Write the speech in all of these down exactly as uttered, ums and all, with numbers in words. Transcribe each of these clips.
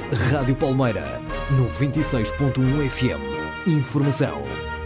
Rádio Palmeira, noventa e seis ponto um F M. Informação.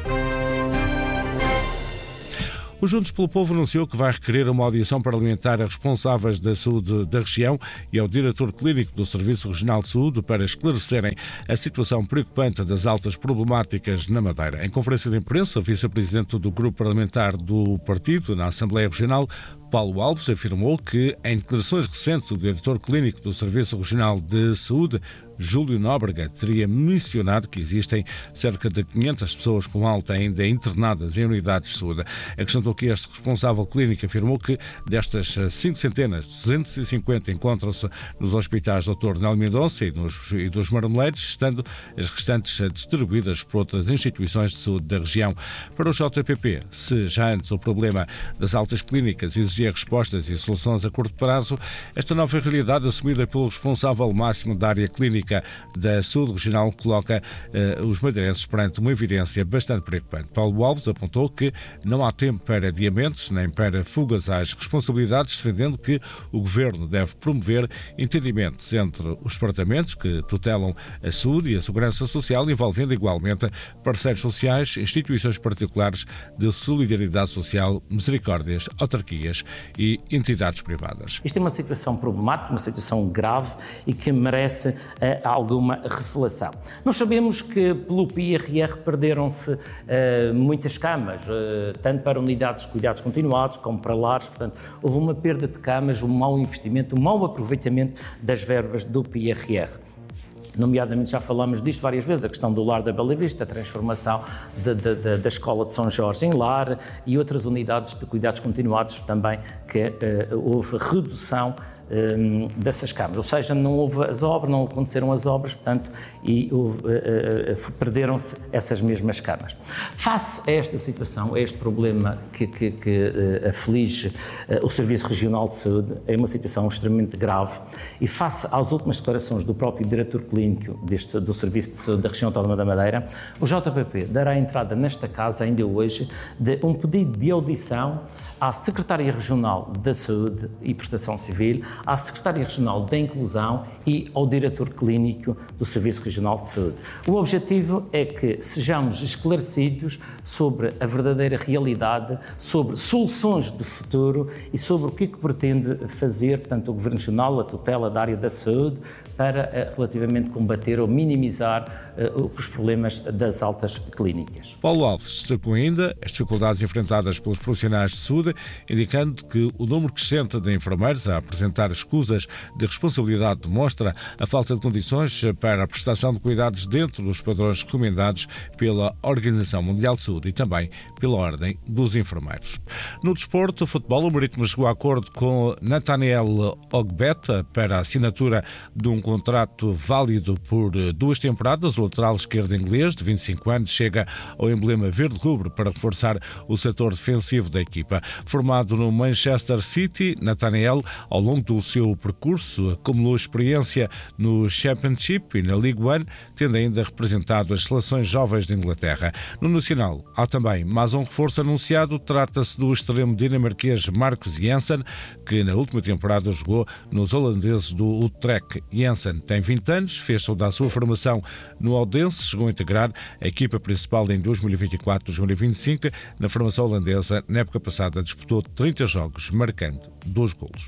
O Juntos pelo Povo anunciou que vai requerer uma audição parlamentar a responsáveis da saúde da região e ao diretor clínico do Serviço Regional de Saúde para esclarecerem a situação preocupante das altas problemáticas na Madeira. Em conferência de imprensa, o vice-presidente do grupo parlamentar do partido na Assembleia Regional, Paulo Alves, afirmou que, em declarações recentes, o diretor clínico do Serviço Regional de Saúde, Júlio Nóbrega, teria mencionado que existem cerca de quinhentas pessoas com alta ainda internadas em unidades de saúde. Acrescentou que este responsável clínico afirmou que destas cinco centenas, duzentos e cinquenta encontram-se nos hospitais doutor Nélio Mendonça e, nos, e dos Marmeleiros, estando as restantes distribuídas por outras instituições de saúde da região. Para o J P P, se já antes o problema das altas clínicas exigia respostas e soluções a curto prazo, esta nova realidade assumida pelo responsável máximo da área clínica da saúde regional coloca uh, os madeirenses perante uma evidência bastante preocupante. Paulo Alves apontou que não há tempo para adiamentos nem para fugas às responsabilidades, defendendo que o Governo deve promover entendimentos entre os departamentos que tutelam a saúde e a segurança social, envolvendo igualmente parceiros sociais, instituições particulares de solidariedade social, misericórdias, autarquias e entidades privadas. Isto é uma situação problemática, uma situação grave e que merece uh, alguma revelação. Nós sabemos que pelo P R R perderam-se uh, muitas camas, uh, tanto para unidades de cuidados continuados como para lares, portanto, houve uma perda de camas, um mau investimento, um mau aproveitamento das verbas do P R R. Nomeadamente, já falámos disto várias vezes, a questão do Lar da Bela Vista, a transformação de, de, de, da Escola de São Jorge em lar e outras unidades de cuidados continuados também que uh, houve redução um, dessas câmaras, ou seja, não houve as obras, não aconteceram as obras, portanto, e uh, uh, uh, perderam-se essas mesmas câmaras. Face a esta situação, a este problema que, que, que uh, aflige uh, o Serviço Regional de Saúde, é uma situação extremamente grave e face às últimas declarações do próprio diretor clínico deste, do Serviço de Saúde da Região Autónoma da Madeira, o J P P dará entrada nesta casa, ainda hoje, de um pedido de audição à Secretária Regional da Saúde e Prestação Civil, à Secretária Regional da Inclusão e ao Diretor Clínico do Serviço Regional de Saúde. O objetivo é que sejamos esclarecidos sobre a verdadeira realidade, sobre soluções de futuro e sobre o que é que pretende fazer, portanto, o Governo Regional, a tutela da área da saúde, para relativamente combater ou minimizar uh, os problemas das altas clínicas. Paulo Alves destacou ainda as dificuldades enfrentadas pelos profissionais de saúde, indicando que o número crescente de enfermeiros a apresentar escusas de responsabilidade demonstra a falta de condições para a prestação de cuidados dentro dos padrões recomendados pela Organização Mundial de Saúde e também pela Ordem dos Enfermeiros. No desporto, o futebol, o Marítimo chegou a acordo com Nathaniel Ogbeta para a assinatura de um contrato válido por duas temporadas. O lateral esquerdo inglês, de vinte e cinco anos, chega ao emblema verde-rubro para reforçar o setor defensivo da equipa. Formado no Manchester City, Nathaniel, ao longo do seu percurso, acumulou experiência no Championship e na League One, tendo ainda representado as seleções jovens de Inglaterra. No Nacional, há também mais um reforço anunciado. Trata-se do extremo dinamarquês Marcus Jensen, que na última temporada jogou nos holandeses do Utrecht. Jensen tem vinte anos, fez toda a sua formação no Odense, chegou a integrar a equipa principal em dois mil e vinte e quatro dois mil e vinte e cinco. Na formação holandesa, na época passada, disputou trinta jogos, marcando dois golos.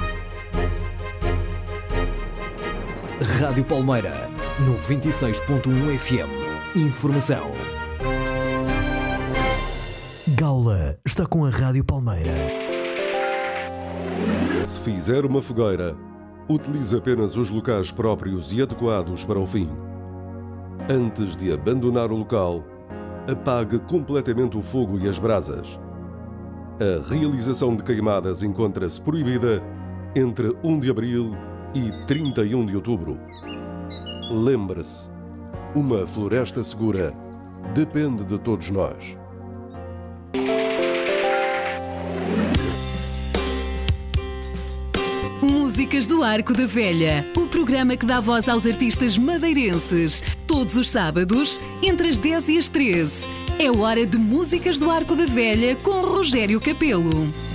Rádio Palmeira, noventa e seis ponto um F M. Informação. Gaula está com a Rádio Palmeira. Se fizer uma fogueira, utilize apenas os locais próprios e adequados para o fim. Antes de abandonar o local, apague completamente o fogo e as brasas. A realização de queimadas encontra-se proibida entre primeiro de abril e trinta e um de outubro. Lembre-se, uma floresta segura depende de todos nós. Músicas do Arco da Velha, o programa que dá voz aos artistas madeirenses. Todos os sábados, entre as dez e as treze. É hora de Músicas do Arco da Velha com Rogério Capelo.